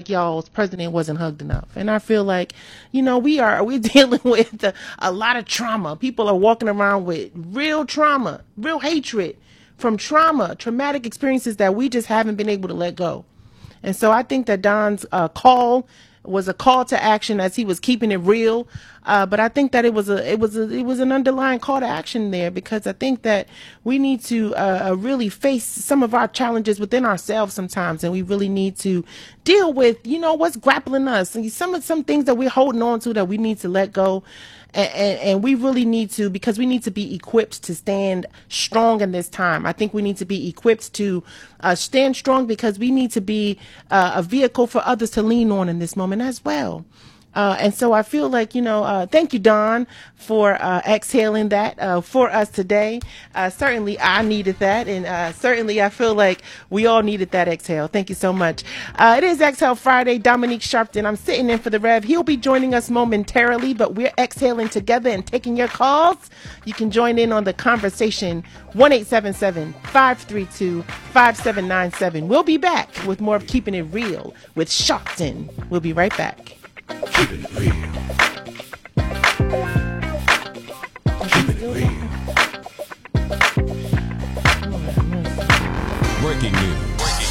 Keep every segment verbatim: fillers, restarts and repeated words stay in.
like y'all's president wasn't hugged enough. And I feel like, you know, we are, we're dealing with a, a lot of trauma. People are walking around with real trauma, real hatred from trauma, traumatic experiences that we just haven't been able to let go. And so I think that Don's uh, call was a call to action as he was keeping it real. Uh, but I think that it was a it was a, it was an underlying call to action there, because I think that we need to uh, really face some of our challenges within ourselves sometimes, and we really need to deal with, you know, what's grappling us, and some of some things that we're holding on to that we need to let go. And, and, and we really need to, because we need to be equipped to stand strong in this time. I think we need to be equipped to uh, stand strong, because we need to be uh, a vehicle for others to lean on in this moment as well. Uh, and so I feel like, you know, uh, thank you, Don, for uh, exhaling that uh, for us today. Uh, certainly I needed that. And uh, certainly I feel like we all needed that exhale. Thank you so much. Uh, it is Exhale Friday. Dominique Sharpton. I'm sitting in for the Rev. He'll be joining us momentarily, but we're exhaling together and taking your calls. You can join in on the conversation. one eight seven seven, five three two, five seven nine seven. We'll be back with more of Keeping It Real with Sharpton. We'll be right back. Keep it real. Keep it real. Breaking news.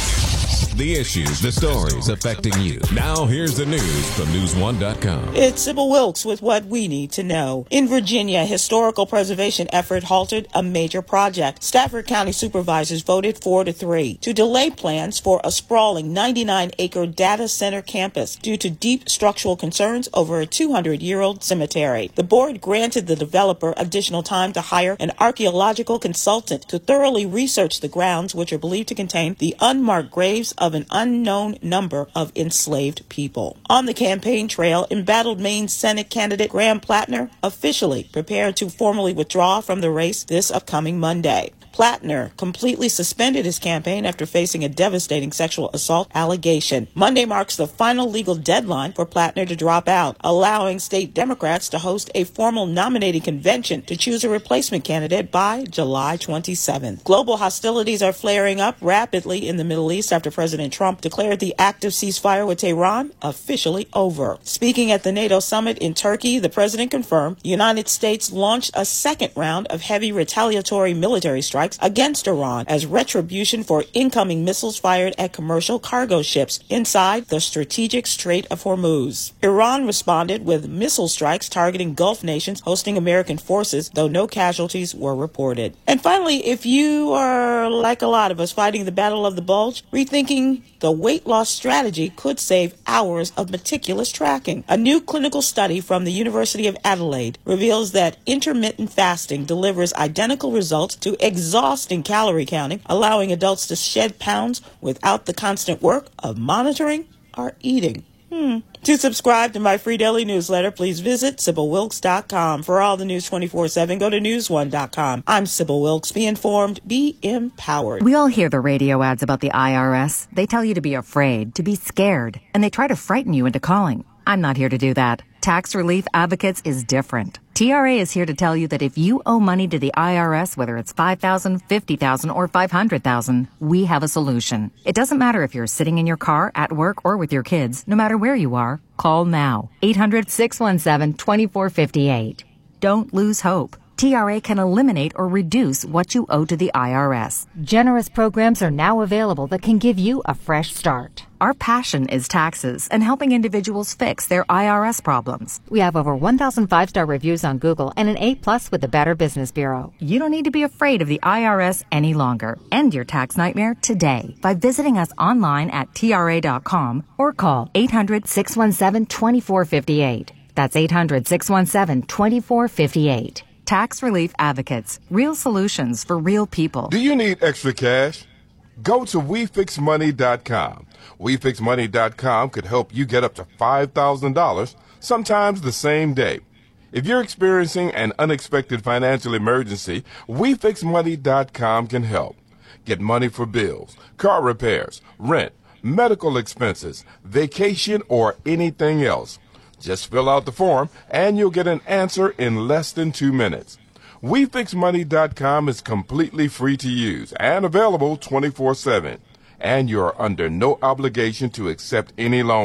The issues, the stories affecting you. Now here's the news from news one dot com. It's Sybil Wilkes with what we need to know. In Virginia, historical preservation effort halted a major project. Stafford County supervisors voted four to three to delay plans for a sprawling ninety-nine acre data center campus due to deep structural concerns over a two hundred year old cemetery. The board granted the developer additional time to hire an archaeological consultant to thoroughly research the grounds, which are believed to contain the unmarked graves of an unknown number of enslaved people. On the campaign trail, embattled Maine Senate candidate Graham Plattner officially prepared to formally withdraw from the race this upcoming Monday. Plattner completely suspended his campaign after facing a devastating sexual assault allegation. Monday marks the final legal deadline for Plattner to drop out, allowing state Democrats to host a formal nominating convention to choose a replacement candidate by July twenty-seventh. Global hostilities are flaring up rapidly in the Middle East after President Trump declared the active ceasefire with Tehran officially over. Speaking at the NATO summit in Turkey, the president confirmed the United States launched a second round of heavy retaliatory military strikes against Iran as retribution for incoming missiles fired at commercial cargo ships inside the strategic Strait of Hormuz. Iran responded with missile strikes targeting Gulf nations hosting American forces, though no casualties were reported. And finally, if you are like a lot of us fighting the Battle of the Bulge, rethinking the weight loss strategy could save hours of meticulous tracking. A new clinical study from the University of Adelaide reveals that intermittent fasting delivers identical results to exhausting calorie counting, allowing adults to shed pounds without the constant work of monitoring our eating. Hmm. To subscribe to my free daily newsletter, please visit Sybil Wilkes dot com. For all the news twenty-four seven, go to news one dot com. I'm Sybil Wilkes. Be informed, be empowered. We all hear the radio ads about the I R S. They tell you to be afraid, to be scared, and they try to frighten you into calling. I'm not here to do that. Tax Relief Advocates is different. T R A is here to tell you that if you owe money to the I R S, whether it's five thousand dollars, fifty thousand dollars, or five hundred thousand dollars, we have a solution. It doesn't matter if you're sitting in your car, at work, or with your kids. No matter where you are, call now. eight hundred, six one seven, two four five eight. Don't lose hope. T R A can eliminate or reduce what you owe to the I R S. Generous programs are now available that can give you a fresh start. Our passion is taxes and helping individuals fix their I R S problems. We have over one thousand five-star reviews on Google and an A plus with the Better Business Bureau. You don't need to be afraid of the I R S any longer. End your tax nightmare today by visiting us online at T R A dot com or call eight hundred, six one seven, two four five eight. That's eight hundred, six one seven, two four five eight. Tax Relief Advocates. Real solutions for real people. Do you need extra cash? Go to we fix money dot com. we fix money dot com could help you get up to five thousand dollars, sometimes the same day. If you're experiencing an unexpected financial emergency, we fix money dot com can help. Get money for bills, car repairs, rent, medical expenses, vacation, or anything else. Just fill out the form, and you'll get an answer in less than two minutes. we fix money dot com is completely free to use and available twenty-four seven. And you're under no obligation to accept any loan.